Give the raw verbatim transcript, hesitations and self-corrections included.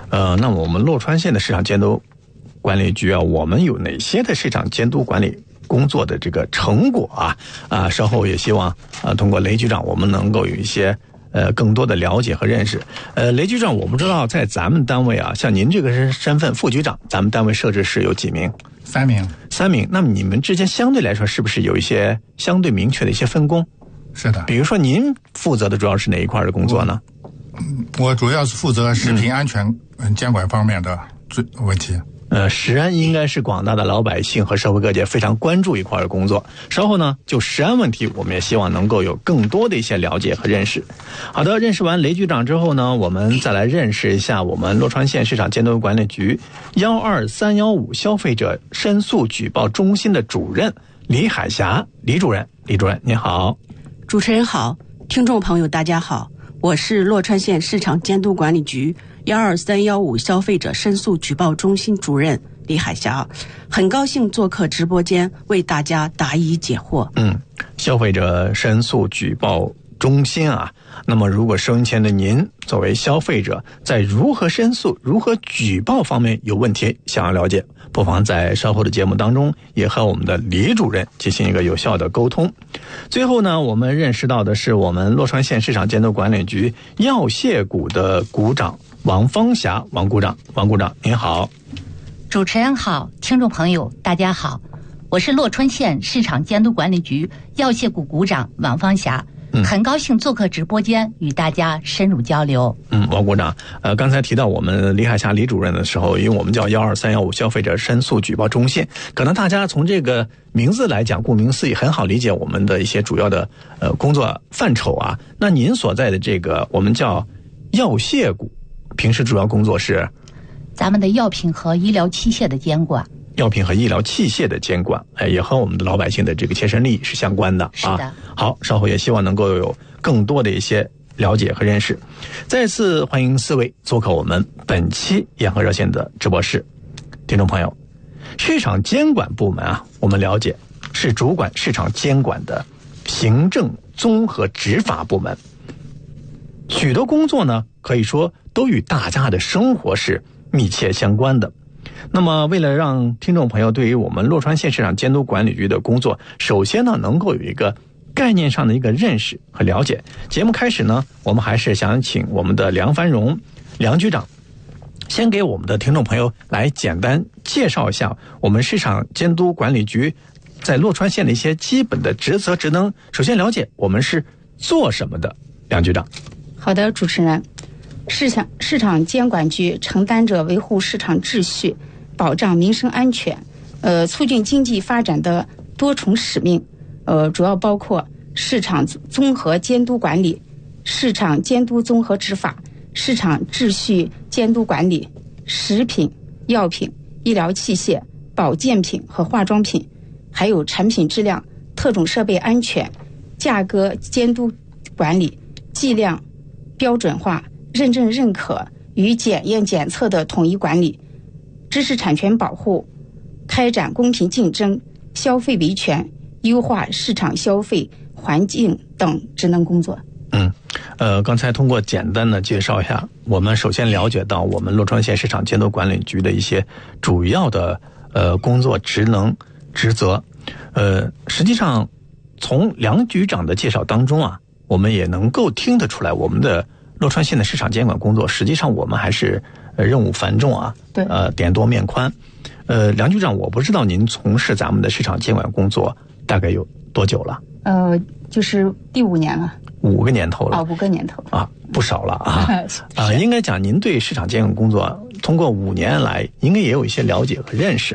呃，那我们洛川县的市场监督管理局啊，我们有哪些的市场监督管理工作的这个成果啊？啊，稍后也希望啊，通过雷局长，我们能够有一些呃更多的了解和认识。呃，雷局长，我不知道在咱们单位啊，像您这个身份副局长，咱们单位设置是有几名？ 三名。 三名。那么你们之间相对来说，是不是有一些相对明确的一些分工？ 是的。 比如说您负责的主要是哪一块的工作呢？ 我主要是负责食品安全监管方面的问题。 呃，食安应该是广大的老百姓和社会各界非常关注一块的工作。稍后呢，就食安问题，我们也希望能够有更多的一些了解和认识。好的，认识完雷局长之后呢，我们再来认识一下我们洛川县市场监督管理局幺二三幺五消费者申诉举报中心的主任李海霞。李主任，李主任您好。 主持人好，听众朋友大家好，我是洛川县市场监督管理局幺二三幺五消费者申诉举报中心主任李海霞，很高兴做客直播间为大家答疑解惑。 嗯，消费者申诉举报中心啊，那么如果收音前的您作为消费者，在如何申诉、如何举报方面有问题想要了解，不妨在稍后的节目当中也和我们的李主任进行一个有效的沟通。最后呢，我们认识到的是我们洛川县市场监督管理局药械股的股长王芳霞，王股长，王股长您好。 主持人好，听众朋友大家好，我是洛川县市场监督管理局药械股股长王芳霞。嗯，很高兴做客直播间与大家深入交流。 嗯，王股长，呃，刚才提到我们李海霞李主任的时候，因为我们叫幺二三幺五消费者申诉举报中心，可能大家从这个名字来讲，顾名思义，很好理解我们的一些主要的呃工作范畴啊。那您所在的这个我们叫药械股，平时主要工作是咱们的药品和医疗器械的监管。 药品和医疗器械的监管，哎，也和我们的老百姓的这个切身利益是相关的啊。 是的。 好，稍后也希望能够有更多的一些了解和认识。再次欢迎四位做客我们本期养和热线的直播室。听众朋友，市场监管部门啊，我们了解是主管市场监管的行政综合执法部门，许多工作呢，可以说都与大家的生活是密切相关的。那么为了让听众朋友对于我们洛川县市场监督管理局的工作，首先呢能够有一个概念上的一个认识和了解，节目开始呢，我们还是想请我们的梁繁荣梁局长先给我们的听众朋友来简单介绍一下我们市场监督管理局在洛川县的一些基本的职责职能。首先了解我们是做什么的，梁局长。 好的，主持人，市场市场监管局承担着维护市场秩序、保障民生安全、呃促进经济发展的多重使命，呃主要包括市场综合监督管理、市场监督综合执法、市场秩序监督管理、食品、药品、医疗器械、保健品和化妆品，还有产品质量、特种设备安全、价格监督管理、计量标准化、认证认可与检验检测的统一管理、知识产权保护、开展公平竞争、消费维权、优化市场消费环境等职能工作。 嗯，呃，刚才通过简单的介绍一下，我们首先了解到我们洛川县市场监督管理局的一些主要的呃工作职能职责。呃，实际上从梁局长的介绍当中啊，我们也能够听得出来，我们的洛川县的市场监管工作，实际上我们还是呃任务繁重啊， 对， 呃点多面宽。呃，梁局长，我不知道您从事咱们的市场监管工作大概有多久了？ 呃，就是第五年了。 五个年头了。 啊，五个年头啊，不少了啊。啊，应该讲您对市场监管工作通过五年来，应该也有一些了解和认识。